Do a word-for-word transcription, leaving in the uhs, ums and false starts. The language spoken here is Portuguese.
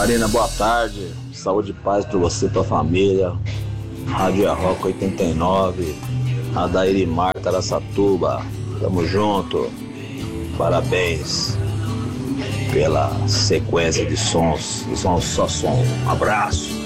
Marina, boa tarde. Saúde e paz pra você e tua família. Rádio Rock oitenta e nove. Adair e Marta Araçatuba. Tamo junto. Parabéns pela sequência de sons. E são só som. Um abraço.